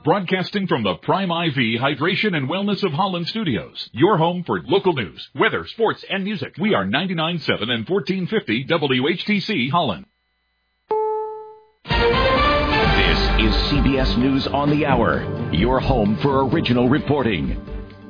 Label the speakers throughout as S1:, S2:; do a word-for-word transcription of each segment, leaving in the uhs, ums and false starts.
S1: broadcasting from the Prime I V Hydration and Wellness of Holland Studios. Your home for local news, weather, sports, and music. We are ninety-nine point seven and fourteen fifty W H T C Holland.
S2: This is C B S News on the Hour, your home for original reporting.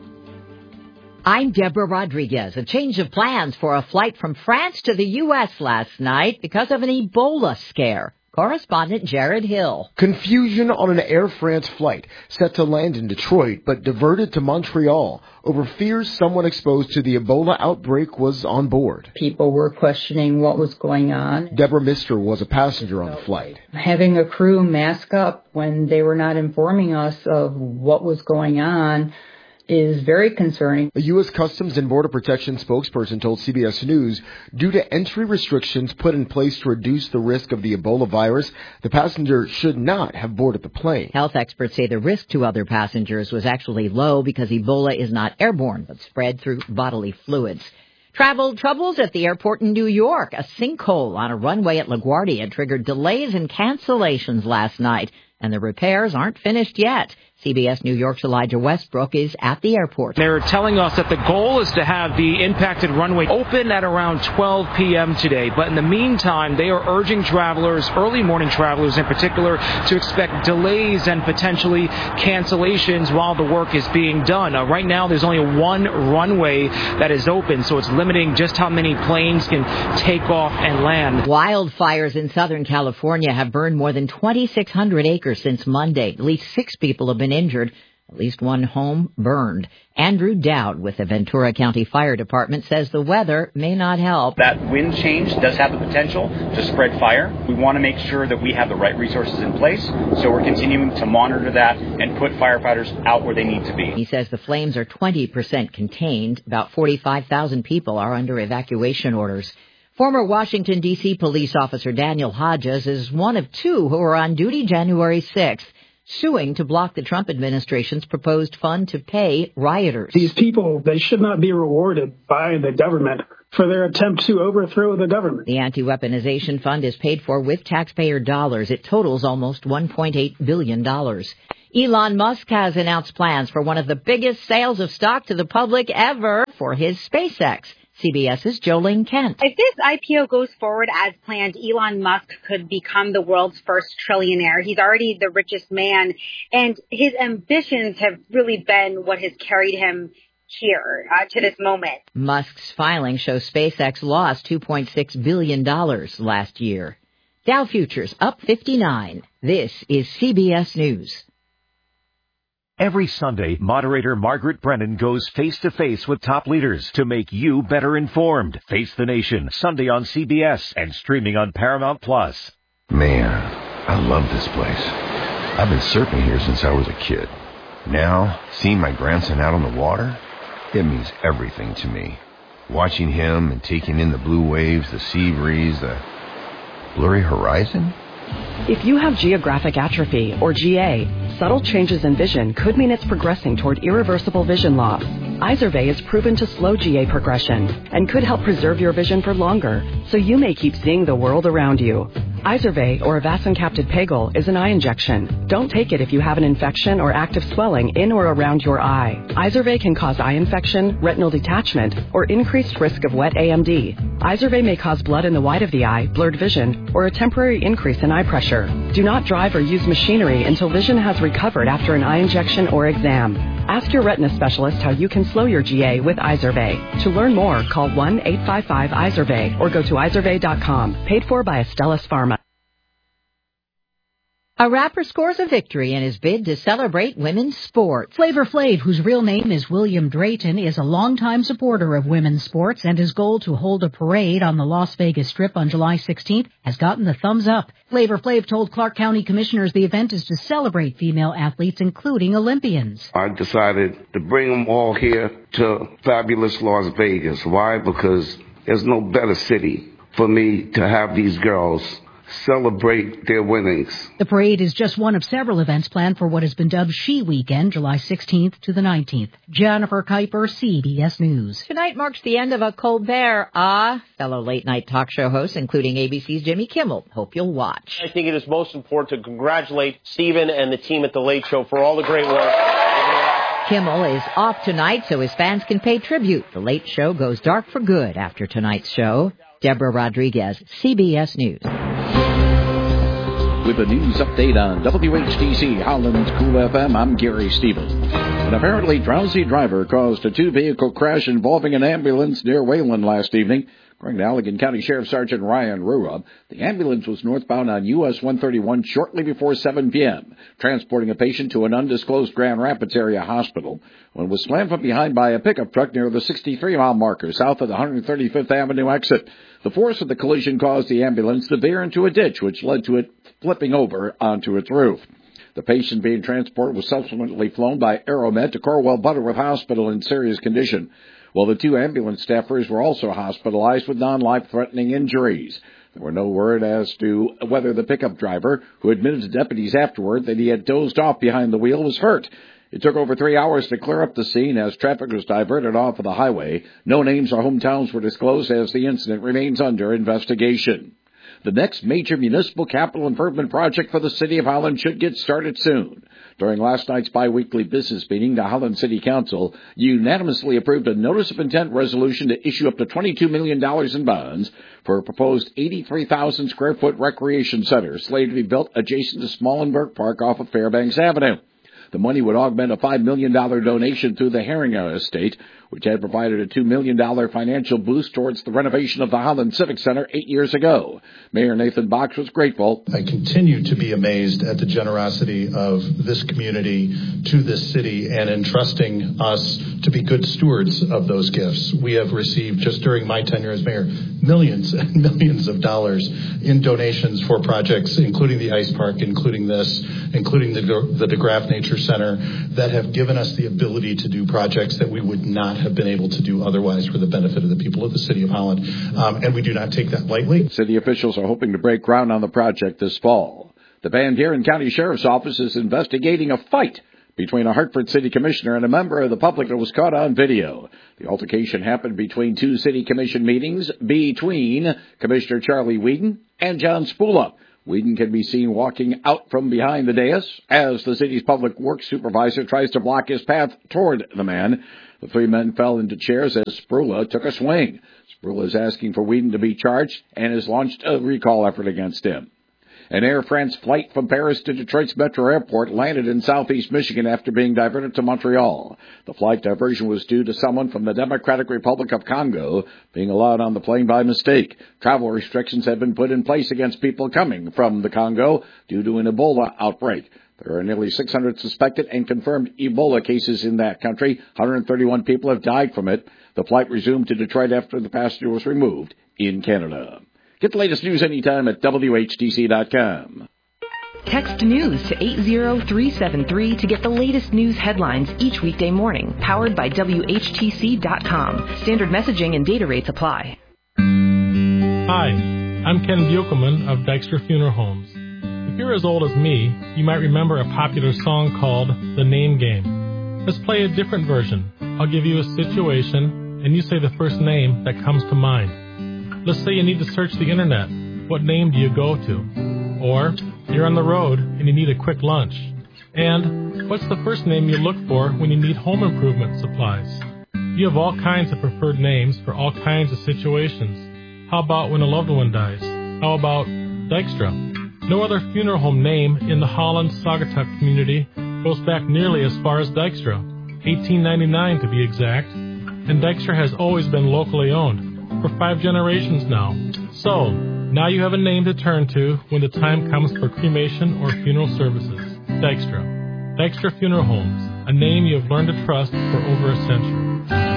S3: I'm Deborah Rodriguez. A change of plans for a flight from France to the U S last night because of an Ebola scare. Correspondent Jared Hill.
S4: Confusion on an Air France flight set to land in Detroit but diverted to Montreal over fears someone exposed to the Ebola outbreak was on board.
S5: People were questioning what was going on.
S4: Deborah Mister was a passenger on the flight.
S5: Having a crew mask up when they were not informing us of what was going on is very concerning.
S4: A U S Customs and Border Protection spokesperson told C B S News, due to entry restrictions put in place to reduce the risk of the Ebola virus, the passenger should not have boarded the plane.
S3: Health experts say the risk to other passengers was actually low because Ebola is not airborne but spread through bodily fluids. Travel troubles at the airport in New York. A sinkhole on a runway at LaGuardia triggered delays and cancellations last night, and the repairs aren't finished yet. C B S New York's Elijah Westbrook is at the airport.
S6: They're telling us that the goal is to have the impacted runway open at around twelve p.m. today. But in the meantime, they are urging travelers, early morning travelers in particular, to expect delays and potentially cancellations while the work is being done. Uh, right now, there's only one runway that is open, so it's limiting just how many planes can take off and land.
S3: Wildfires in Southern California have burned more than twenty-six hundred acres since Monday. At least six people have been injured. At least one home burned. Andrew Dowd with the Ventura County Fire Department says the weather may not help.
S7: That wind change does have the potential to spread fire. We want to make sure that we have the right resources in place, so we're continuing to monitor that and put firefighters out where they need to be.
S3: He says the flames are twenty percent contained. About forty-five thousand people are under evacuation orders. Former Washington, D C police officer Daniel Hodges is one of two who are on duty January sixth. Suing to block the Trump administration's proposed fund to pay rioters.
S8: These people, they should not be rewarded by the government for their attempt to overthrow the government.
S3: The anti-weaponization fund is paid for with taxpayer dollars. It totals almost one point eight billion dollars. Elon Musk has announced plans for one of the biggest sales of stock to the public ever for his SpaceX. CBS's Jolene Kent.
S9: If this I P O goes forward as planned, Elon Musk could become the world's first trillionaire. He's already the richest man, and his ambitions have really been what has carried him here uh, to this moment.
S3: Musk's filing shows SpaceX lost two point six billion dollars last year. Dow futures up fifty-nine. This is C B S News.
S2: Every Sunday, moderator Margaret Brennan goes face-to-face with top leaders to make you better informed. Face the Nation, Sunday on C B S and streaming on Paramount Plus.
S10: Man, I love this place. I've been surfing here since I was a kid. Now, seeing my grandson out on the water, it means everything to me. Watching him and taking in the blue waves, the sea breeze, the blurry horizon.
S11: If you have geographic atrophy, or G A, subtle changes in vision could mean it's progressing toward irreversible vision loss. Izervay is proven to slow G A progression and could help preserve your vision for longer, so you may keep seeing the world around you. Izervay, or avacincaptad pegol, is an eye injection. Don't take it if you have an infection or active swelling in or around your eye. Izervay can cause eye infection, retinal detachment, or increased risk of wet A M D. Izervay may cause blood in the white of the eye, blurred vision, or a temporary increase in eye pressure. Do not drive or use machinery until vision has recovered after an eye injection or exam. Ask your retina specialist how you can slow your G A with Izervay. To learn more, call one eight five five Izervay or go to izervay dot com. Paid for by Astellas Pharma.
S3: A rapper scores a victory in his bid to celebrate women's sports.
S12: Flavor Flav, whose real name is William Drayton, is a longtime supporter of women's sports, and his goal to hold a parade on the Las Vegas Strip on July sixteenth has gotten the thumbs up. Flavor Flav told Clark County commissioners the event is to celebrate female athletes, including Olympians.
S13: I decided to bring them all here to fabulous Las Vegas. Why? Because there's no better city for me to have these girls celebrate their winnings.
S12: The parade is just one of several events planned for what has been dubbed She Weekend, July sixteenth to the nineteenth. Jennifer Kuiper, C B S News.
S3: Tonight marks the end of a Colbert. Ah, fellow late-night talk show hosts, including A B C's Jimmy Kimmel. Hope you'll watch.
S14: I think it is most important to congratulate Stephen and the team at The Late Show for all the great work.
S3: Kimmel is off tonight so his fans can pay tribute. The Late Show goes dark for good after tonight's show. Deborah Rodriguez, C B S News.
S15: With a news update on W H T C Holland's Cool F M, I'm Gary Stevens. An apparently drowsy driver caused a two-vehicle crash involving an ambulance near Wayland last evening. According to Allegan County Sheriff Sergeant Ryan Rura, the ambulance was northbound on U S one thirty-one shortly before seven p.m., transporting a patient to an undisclosed Grand Rapids area hospital, when it was slammed from behind by a pickup truck near the sixty-three mile marker south of the one hundred thirty-fifth Avenue exit. The force of the collision caused the ambulance to veer into a ditch, which led to it flipping over onto its roof. The patient being transported was subsequently flown by Aeromed to Corwell Butterworth Hospital in serious condition, while the two ambulance staffers were also hospitalized with non-life-threatening injuries. There were no word as to whether the pickup driver, who admitted to deputies afterward that he had dozed off behind the wheel, was hurt. It took over three hours to clear up the scene as traffic was diverted off of the highway. No names or hometowns were disclosed as the incident remains under investigation. The next major municipal capital improvement project for the City of Holland should get started soon. During last night's biweekly business meeting, the Holland City Council unanimously approved a notice of intent resolution to issue up to twenty-two million dollars in bonds for a proposed eighty-three thousand square foot recreation center slated to be built adjacent to Smallenberg Park off of Fairbanks Avenue. The money would augment a five million dollars donation through the Herring Estate, which had provided a two million dollars financial boost towards the renovation of the Holland Civic Center eight years ago. Mayor Nathan Box was grateful.
S16: I continue to be amazed at the generosity of this community to this city and entrusting us to be good stewards of those gifts. We have received, just during my tenure as mayor, millions and millions of dollars in donations for projects, including the ice park, including this, including the, the DeGraff Nature Center, that have given us the ability to do projects that we would not have been able to do otherwise for the benefit of the people of the City of Holland. Um, and we do not take that lightly.
S15: City officials are hoping to break ground on the project this fall. The Van Buren County Sheriff's Office is investigating a fight between a Hartford City Commissioner and a member of the public that was caught on video. The altercation happened between two City Commission meetings between Commissioner Charlie Whedon and John Spula. Whedon can be seen walking out from behind the dais as the city's public works supervisor tries to block his path toward the man. The three men fell into chairs as Spula took a swing. Spula is asking for Whedon to be charged and has launched a recall effort against him. An Air France flight from Paris to Detroit's Metro Airport landed in southeast Michigan after being diverted to Montreal. The flight diversion was due to someone from the Democratic Republic of Congo being allowed on the plane by mistake. Travel restrictions have been put in place against people coming from the Congo due to an Ebola outbreak. There are nearly six hundred suspected and confirmed Ebola cases in that country. one hundred thirty-one people have died from it. The flight resumed to Detroit after the passenger was removed in Canada. Get the latest news anytime at W H T C dot com.
S17: Text news to eight zero three seven three to get the latest news headlines each weekday morning. Powered by W H T C dot com. Standard messaging and data rates apply.
S18: Hi, I'm Ken Buchelman of Dykstra Funeral Homes. If you're as old as me, you might remember a popular song called The Name Game. Let's play a different version. I'll give you a situation, and you say the first name that comes to mind. Let's say you need to search the internet. What name do you go to? Or you're on the road and you need a quick lunch. And what's the first name you look for when you need home improvement supplies? You have all kinds of preferred names for all kinds of situations. How about when a loved one dies? How about Dykstra? No other funeral home name in the Holland-Saugatuck community goes back nearly as far as Dykstra, eighteen ninety-nine to be exact, and Dykstra has always been locally owned for five generations now. So, now you have a name to turn to when the time comes for cremation or funeral services. Dykstra. Dykstra Funeral Homes, a name you have learned to trust for over a century.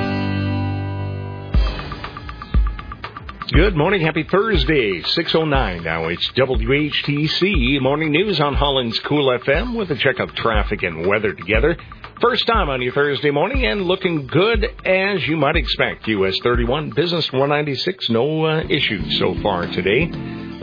S19: Good morning. Happy Thursday, six oh nine. Now it's W H T C Morning News on Holland's Cool F M with a check of traffic and weather together. First time on your Thursday morning and looking good as you might expect. U S thirty-one, Business one ninety-six, no uh, issues so far today.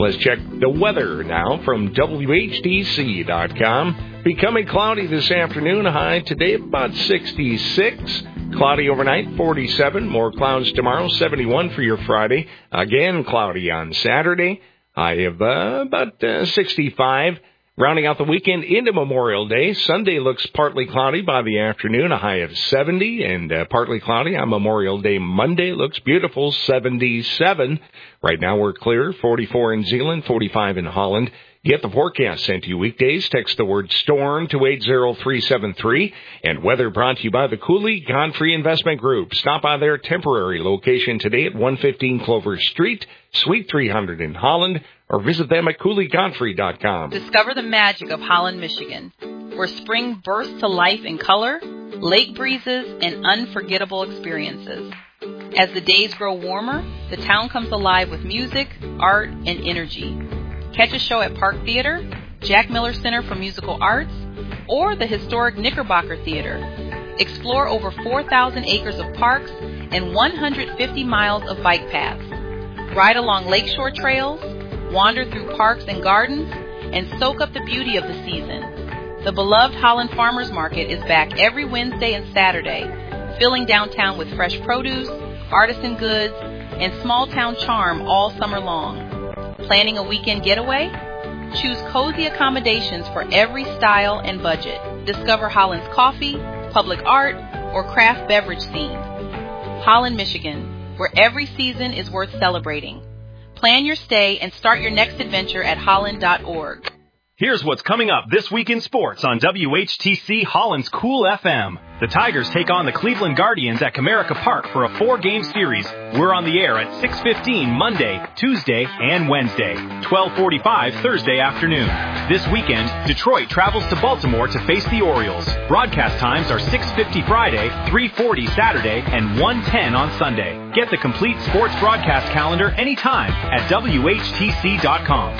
S19: Let's check the weather now from W H D C dot com. Becoming cloudy this afternoon. High today about sixty-six. Cloudy overnight, forty-seven. More clouds tomorrow, seventy-one for your Friday. Again, cloudy on Saturday. High of uh, about uh, sixty-five. Rounding out the weekend into Memorial Day. Sunday looks partly cloudy by the afternoon, a high of seventy, and uh, partly cloudy on Memorial Day. Monday looks beautiful, seventy-seven. Right now we're clear, forty-four in Zeeland, forty-five in Holland. Get the forecast sent to you weekdays. Text the word STORM to eight zero three seven three. And weather brought to you by the Cooley Godfrey Investment Group. Stop by their temporary location today at one fifteen Clover Street, Suite three hundred in Holland, or visit them at Cooley Godfrey dot com.
S20: Discover the magic of Holland, Michigan, where spring bursts to life in color, lake breezes, and unforgettable experiences. As the days grow warmer, the town comes alive with music, art, and energy. Catch a show at Park Theater, Jack Miller Center for Musical Arts, or the historic Knickerbocker Theater. Explore over four thousand acres of parks and one hundred fifty miles of bike paths. Ride along lakeshore trails, wander through parks and gardens, and soak up the beauty of the season. The beloved Holland Farmers Market is back every Wednesday and Saturday, filling downtown with fresh produce, artisan goods, and small-town charm all summer long. Planning a weekend getaway? Choose cozy accommodations for every style and budget. Discover Holland's coffee, public art, or craft beverage scene. Holland, Michigan, where every season is worth celebrating. Plan your stay and start your next adventure at holland dot org.
S21: Here's what's coming up this week in sports on W H T C Holland's Cool F M. The Tigers take on the Cleveland Guardians at Comerica Park for a four-game series. We're on the air at six fifteen Monday, Tuesday, and Wednesday, twelve forty-five Thursday afternoon. This weekend, Detroit travels to Baltimore to face the Orioles. Broadcast times are six fifty Friday, three forty Saturday, and one ten on Sunday. Get the complete sports broadcast calendar anytime at W H T C dot com.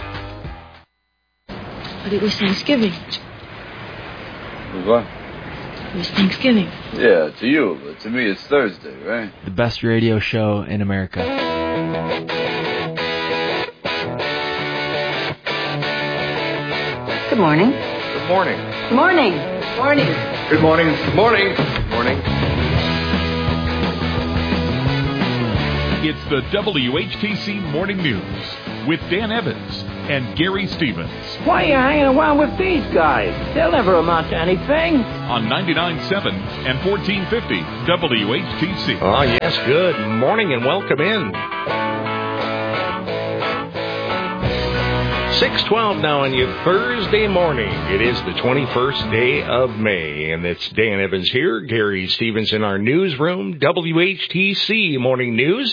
S22: But it was Thanksgiving.
S23: What?
S22: It was Thanksgiving.
S23: Yeah, to you, but to me it's Thursday, right?
S24: The best radio show in America.
S25: Good morning.
S23: Good morning.
S25: Good morning. Morning.
S23: Good morning. Good morning. Good morning.
S1: It's the W H T C Morning News with Dan Evans and Gary Stevens.
S26: Why are you hanging around with these guys? They'll never amount to anything.
S1: On ninety-nine point seven and fourteen fifty W H T C.
S19: Oh, yes, good morning and welcome in. six twelve now on your Thursday morning. It is the twenty-first day of May, and it's Dan Evans here, Gary Stevens in our newsroom, W H T C Morning News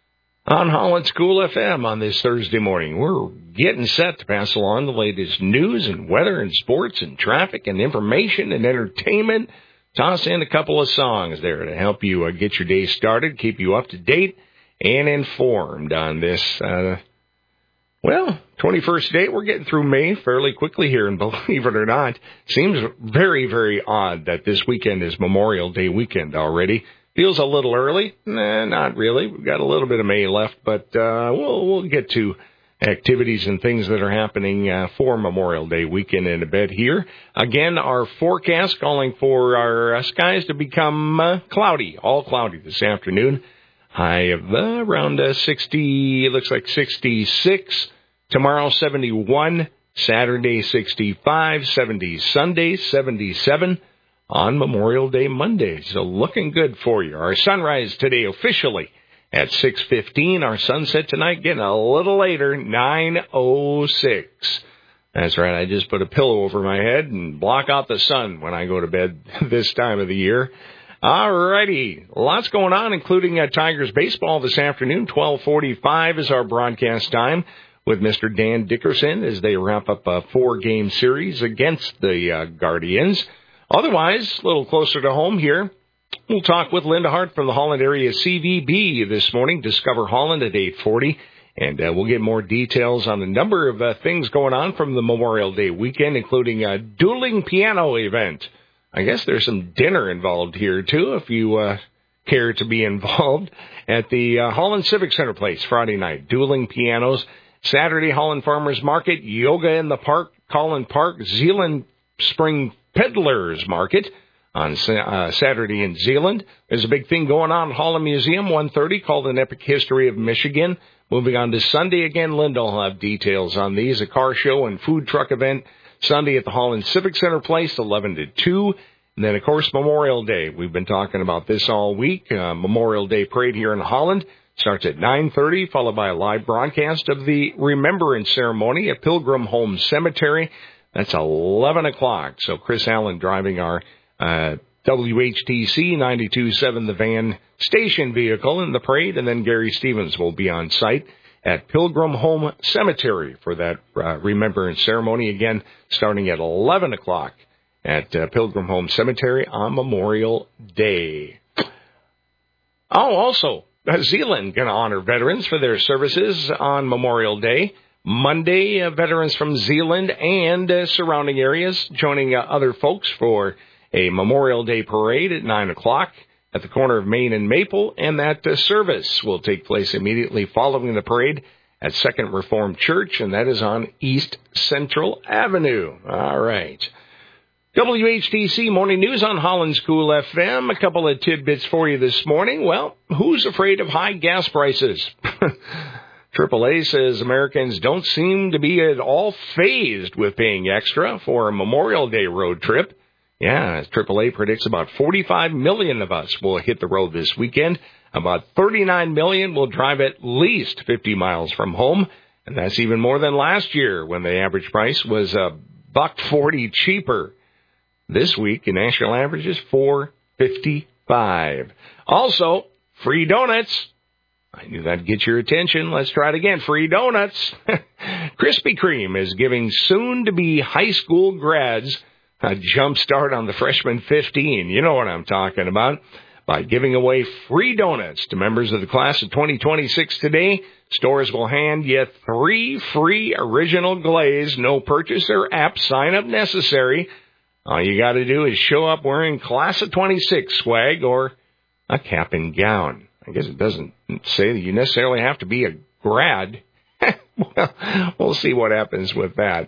S19: on Holland's Cool F M on this Thursday morning. We're getting set to pass along the latest news and weather and sports and traffic and information and entertainment. Toss in a couple of songs there to help you uh, get your day started, keep you up to date and informed on this, uh, well, twenty-first day. We're getting through May fairly quickly here, and believe it or not, seems very, very odd that this weekend is Memorial Day weekend already. Feels a little early. Nah, not really. We've got a little bit of May left, but uh, we'll we'll get to activities and things that are happening uh, for Memorial Day weekend in a bit here. Again, our forecast calling for our uh, skies to become uh, cloudy, all cloudy this afternoon. High of uh, around uh, sixty, it looks like sixty-six. Tomorrow, seventy-one. Saturday, sixty-five. seventy Sunday, seventy-seven. On Memorial Day Monday. So looking good for you. Our sunrise today officially at six fifteen. Our sunset tonight getting a little later, nine oh six. That's right. I just put a pillow over my head and block out the sun when I go to bed this time of the year. All righty. Lots going on, including uh, Tigers baseball this afternoon. twelve forty-five is our broadcast time with Mister Dan Dickerson as they wrap up a four-game series against the uh, Guardians. Otherwise, a little closer to home here, we'll talk with Linda Hart from the Holland area C V B this morning. Discover Holland at eight forty. And uh, we'll get more details on a number of uh, things going on from the Memorial Day weekend, including a dueling piano event. I guess there's some dinner involved here, too, if you uh, care to be involved at the uh, Holland Civic Center place Friday night. Dueling pianos, Saturday, Holland Farmers Market, Yoga in the Park, Collin Park, Zeeland Spring Peddlers Market on uh, Saturday in Zeeland. There's a big thing going on at Holland Museum, one thirty, called An Epic History of Michigan. Moving on to Sunday again, Linda will have details on these. A car show and food truck event Sunday at the Holland Civic Center Place, eleven to two. And then, of course, Memorial Day. We've been talking about this all week. Uh, Memorial Day Parade here in Holland starts at nine thirty, followed by a live broadcast of the Remembrance Ceremony at Pilgrim Home Cemetery. That's eleven o'clock. So Chris Allen driving our uh, W H T C ninety-two point seven, the van station vehicle in the parade, and then Gary Stevens will be on site at Pilgrim Home Cemetery for that uh, Remembrance Ceremony, again starting at eleven o'clock at uh, Pilgrim Home Cemetery on Memorial Day. Oh, also, uh, Zeeland going to honor veterans for their services on Memorial Day. Monday, uh, veterans from Zeeland and uh, surrounding areas joining uh, other folks for a Memorial Day parade at nine o'clock at the corner of Main and Maple, and that uh, service will take place immediately following the parade at Second Reformed Church, and that is on East Central Avenue. All right. W H T C Morning News on Holland's Cool F M. A couple of tidbits for you this morning. Well, who's afraid of high gas prices? triple A says Americans don't seem to be at all fazed with paying extra for a Memorial Day road trip. Yeah, triple A predicts about forty-five million of us will hit the road this weekend. About thirty-nine million will drive at least fifty miles from home. And that's even more than last year when the average price was a buck forty cheaper. This week, the national average is four fifty-five. Also, free donuts. I knew that'd get your attention. Let's try it again. Free donuts. Krispy Kreme is giving soon-to-be high school grads a jump start on the freshman fifteen. You know what I'm talking about. By giving away free donuts to members of the class of twenty twenty-six today, stores will hand you three free Original Glaze, no purchase or app sign-up necessary. All you got to do is show up wearing class of twenty-six swag or a cap and gown. I guess it doesn't say that you necessarily have to be a grad. Well, we'll see what happens with that.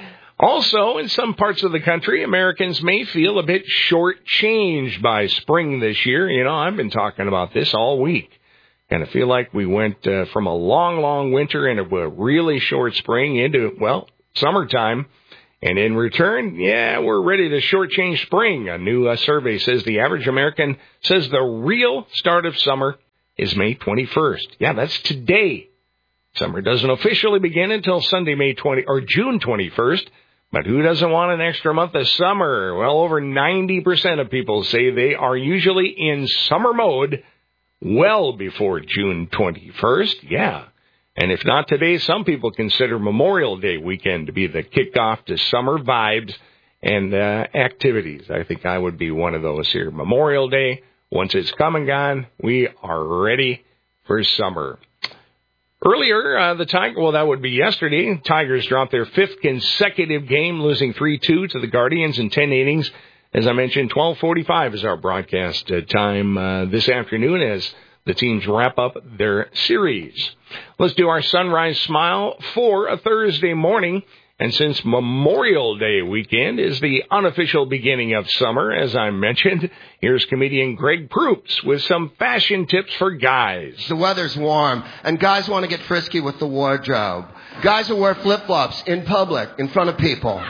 S19: Also, in some parts of the country, Americans may feel a bit shortchanged by spring this year. You know, I've been talking about this all week. Kind of feel like we went uh, from a long, long winter into a really short spring into, well, summertime. And in return, yeah, we're ready to shortchange spring. A new uh, survey says the average American says the real start of summer is May twenty-first. Yeah, that's today. Summer doesn't officially begin until Sunday, May twentieth, or June twenty-first. But who doesn't want an extra month of summer? Well, over ninety percent of people say they are usually in summer mode well before June twenty-first. Yeah. And if not today, some people consider Memorial Day weekend to be the kickoff to summer vibes and uh, activities. I think I would be one of those here. Memorial Day, once it's come and gone, we are ready for summer. Earlier, uh, the Tiger, well, that would be yesterday. Tigers dropped their fifth consecutive game, losing three two to the Guardians in ten innings. As I mentioned, twelve forty-five is our broadcast uh, time uh, this afternoon as the teams wrap up their series. Let's do our Sunrise Smile for a Thursday morning. And since Memorial Day weekend is the unofficial beginning of summer, as I mentioned, here's comedian Greg Proops with some fashion tips for guys.
S4: The weather's warm, and guys want to get frisky with the wardrobe. Guys will wear flip-flops in public, in front of people.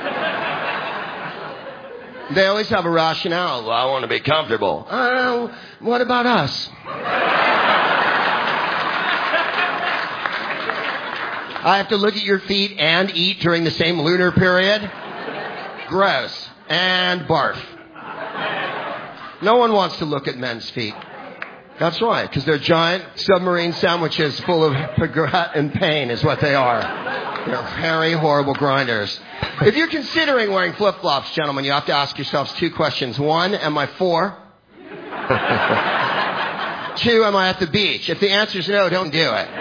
S4: They always have a rationale. Well, I want to be comfortable. Oh, what about us? I have to look at your feet and eat during the same lunar period? Gross. And barf. No one wants to look at men's feet. That's right, because they're giant submarine sandwiches full of regret and pain is what they are. They're hairy, horrible grinders. If you're considering wearing flip-flops, gentlemen, you have to ask yourselves two questions. One, am I four? Two, am I at the beach? If the answer is no, don't do it.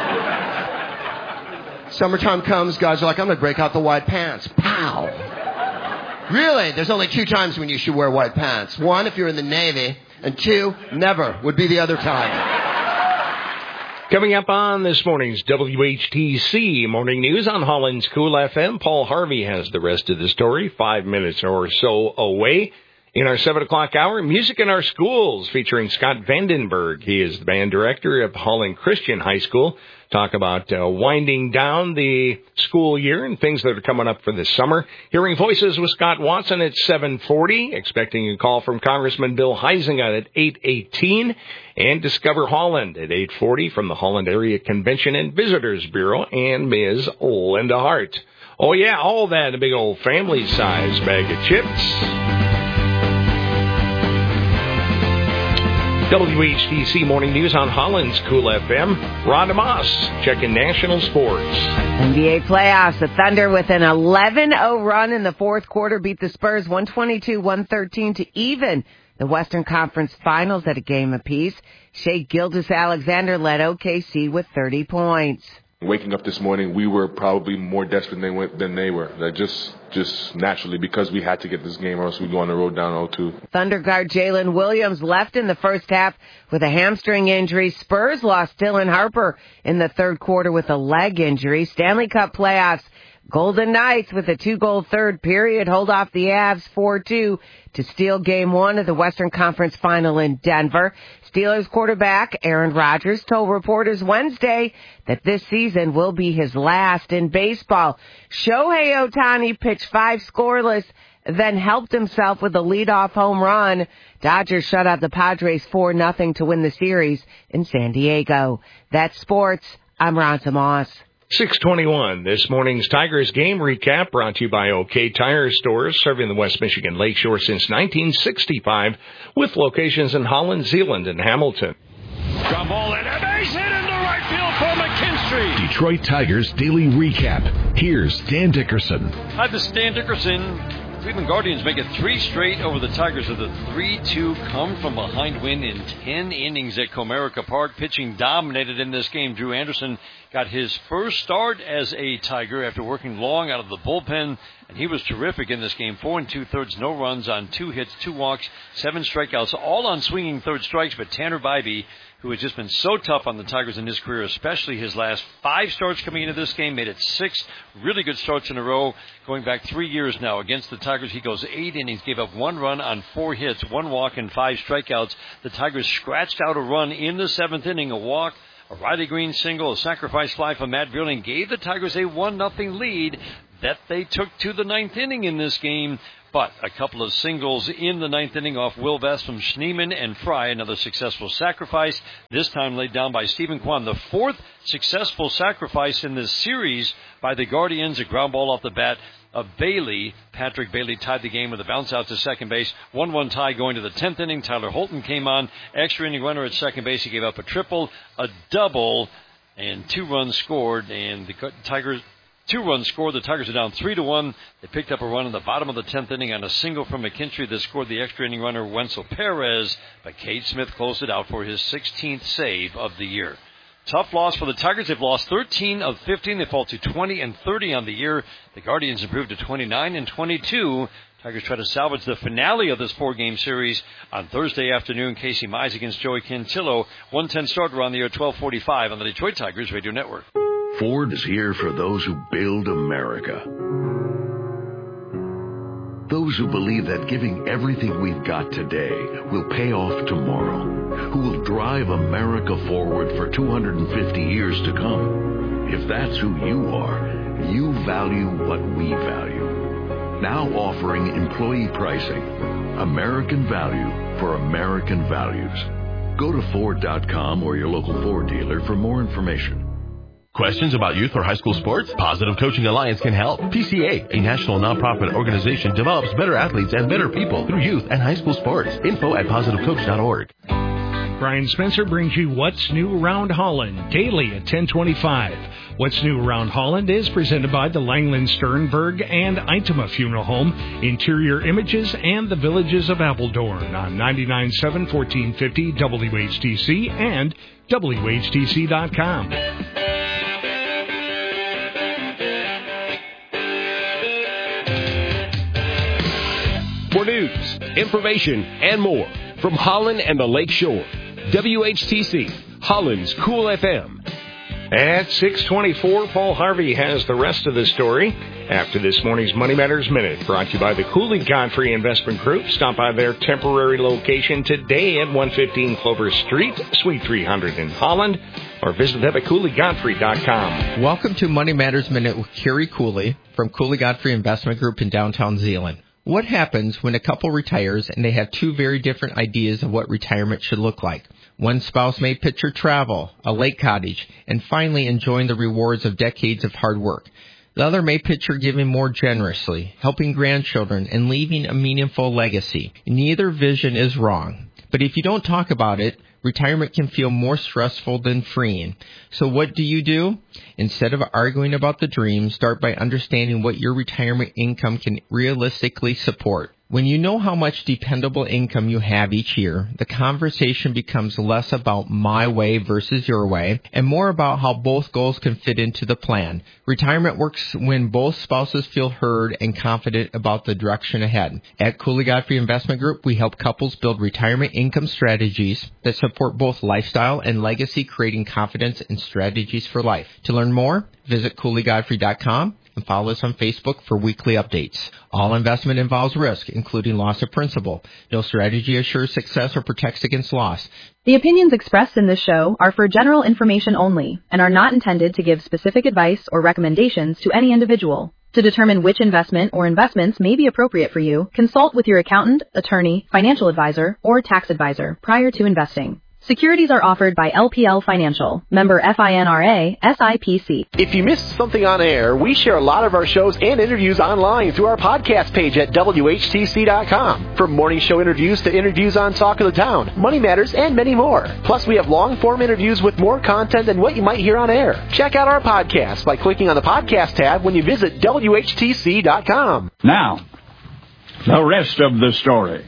S4: Summertime comes, guys are like, I'm going to break out the white pants. Pow. Really, there's only two times when you should wear white pants. One, if you're in the Navy, and two, never would be the other time.
S19: Coming up on this morning's W H T C Morning News on Holland's Cool F M, Paul Harvey has the rest of the story, five minutes or so away. In our seven o'clock hour, Music in Our Schools, featuring Scott Vandenberg. He is the band director of Holland Christian High School. Talk about uh, winding down the school year and things that are coming up for this summer. Hearing Voices with Scott Watson at seven forty. Expecting a call from Congressman Bill Huizenga at eight eighteen. And Discover Holland at eight forty from the Holland Area Convention and Visitors Bureau and Miz Linda Hart. Oh, yeah, all that in a big old family-sized bag of chips. W H T C Morning News on Holland's Cool F M. Rhonda Moss checking national sports.
S2: N B A playoffs. The Thunder with an eleven oh run in the fourth quarter beat the Spurs one twenty-two one thirteen to even the Western Conference Finals at a game apiece. Shai Gilgeous-Alexander led O K C with thirty points.
S5: Waking up this morning, we were probably more desperate than they, went, than they were. Like just, just naturally, because we had to get this game or else we'd go on the road down oh two.
S2: Thunder guard Jalen Williams left in the first half with a hamstring injury. Spurs lost Dylan Harper in the third quarter with a leg injury. Stanley Cup playoffs. Golden Knights with a two-goal third period hold off the Avs four two to steal game one of the Western Conference Final in Denver. Steelers quarterback Aaron Rodgers told reporters Wednesday that this season will be his last in baseball. Shohei Ohtani pitched five scoreless, then helped himself with a leadoff home run. Dodgers shut out the Padres four nothing to win the series in San Diego. That's sports. I'm Rhonda Moss.
S19: six twenty-one, this morning's Tigers game recap brought to you by OK Tire Stores, serving the West Michigan Lakeshore since nineteen sixty-five, with locations in Holland, Zeeland, and Hamilton.
S6: Ground ball and a base hit into right field for McKinstry.
S7: Detroit Tigers Daily Recap. Here's Dan Dickerson.
S8: Hi, this is Dan Dickerson. Cleveland Guardians make it three straight over the Tigers with a three two come-from-behind win in ten innings at Comerica Park. Pitching dominated in this game. Drew Anderson got his first start as a Tiger after working long out of the bullpen, and he was terrific in this game. Four and two-thirds, no runs on two hits, two walks, seven strikeouts, all on swinging third strikes, but Tanner Bybee, who has just been so tough on the Tigers in his career, especially his last five starts coming into this game, made it six really good starts in a row, going back three years now. Against the Tigers, he goes eight innings, gave up one run on four hits, one walk, and five strikeouts. The Tigers scratched out a run in the seventh inning, a walk, a Riley Green single, a sacrifice fly from Matt Vierling gave the Tigers a one nothing lead that they took to the ninth inning in this game. But a couple of singles in the ninth inning off Will Vest from Schneemann and Fry. Another successful sacrifice, this time laid down by Stephen Kwan. The fourth successful sacrifice in this series by the Guardians. A ground ball off the bat of Bailey. Patrick Bailey tied the game with a bounce out to second base. one one tie going to the tenth inning. Tyler Holton came on. Extra inning runner at second base. He gave up a triple, a double, and two runs scored. And the Tigers... Two runs scored. The Tigers are down three to one. They picked up a run in the bottom of the tenth inning on a single from McKinstry that scored the extra inning runner Wenzel Perez. But Cade Smith closed it out for his sixteenth save of the year. Tough loss for the Tigers. They've lost thirteen of fifteen. They fall to twenty and thirty on the year. The Guardians improved to twenty-nine and twenty-two. Tigers try to salvage the finale of this four-game series on Thursday afternoon. Casey Mize against Joey Cantillo. one ten starter on the air, twelve forty-five on the Detroit Tigers Radio Network.
S7: Ford is here for those who build America. Those who believe that giving everything we've got today will pay off tomorrow. Who will drive America forward for two hundred fifty years to come. If that's who you are, you value what we value. Now offering employee pricing. American value for American values. Go to Ford dot com or your local Ford dealer for more information.
S9: Questions about youth or high school sports? Positive Coaching Alliance can help. P C A, a national nonprofit organization, develops better athletes and better people through youth and high school sports. Info at positive coach dot org.
S27: Brian Spencer brings you What's New Around Holland daily at ten twenty-five. What's New Around Holland is presented by the Langland Sternberg and Itema Funeral Home, Interior Images, and the Villages of Appledorn on ninety-nine point seven, fourteen fifty W H T C and W H T C dot com.
S28: For news, information, and more from Holland and the Lake Shore, W H T C, Holland's Cool F M,
S19: At six twenty-four, Paul Harvey has the rest of the story after this morning's Money Matters Minute, brought to you by the Cooley Godfrey Investment Group. Stop by their temporary location today at one fifteen Clover Street, Suite three hundred in Holland, or visit them at Cooley Godfrey dot com.
S3: Welcome to Money Matters Minute with Kerry Cooley from Cooley Godfrey Investment Group in downtown Zeeland. What happens when a couple retires and they have two very different ideas of what retirement should look like? One spouse may picture travel, a lake cottage, and finally enjoying the rewards of decades of hard work. The other may picture giving more generously, helping grandchildren, and leaving a meaningful legacy. Neither vision is wrong. But if you don't talk about it, retirement can feel more stressful than freeing. So what do you do? Instead of arguing about the dream, start by understanding what your retirement income can realistically support. When you know how much dependable income you have each year, the conversation becomes less about my way versus your way and more about how both goals can fit into the plan. Retirement works when both spouses feel heard and confident about the direction ahead. At Cooley Godfrey Investment Group, we help couples build retirement income strategies that support both lifestyle and legacy, creating confidence and strategies for life. To learn more, visit Cooley Godfrey dot com. And follow us on Facebook for weekly updates. All investment involves risk, including loss of principal. No strategy assures success or protects against loss.
S10: The opinions expressed in this show are for general information only and are not intended to give specific advice or recommendations to any individual. To determine which investment or investments may be appropriate for you, consult with your accountant, attorney, financial advisor, or tax advisor prior to investing. Securities are offered by L P L Financial, member FINRA, S I P C.
S11: If you missed something on air, we share a lot of our shows and interviews online through our podcast page at W H T C dot com. From morning show interviews to interviews on Talk of the Town, Money Matters, and many more. Plus, we have long-form interviews with more content than what you might hear on air. Check out our podcast by clicking on the podcast tab when you visit W H T C dot com.
S12: Now, the rest of the story.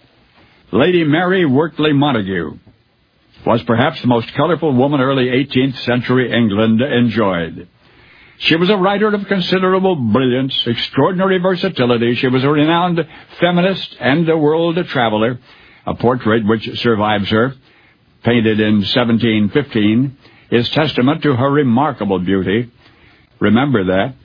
S12: Lady Mary Wortley Montagu was perhaps the most colorful woman early eighteenth century England enjoyed. She was a writer of considerable brilliance, extraordinary versatility. She was a renowned feminist and a world traveler. A portrait which survives her, painted in seventeen fifteen, is testament to her remarkable beauty. Remember that.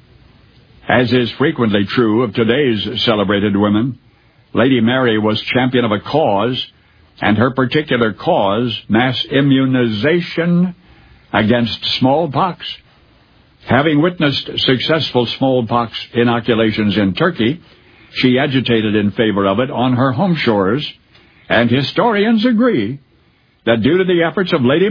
S12: As is frequently true of today's celebrated women, Lady Mary was champion of a cause, and her particular cause, mass immunization against smallpox. Having witnessed successful smallpox inoculations in Turkey, she agitated in favor of it on her home shores, and historians agree that due to the efforts of Lady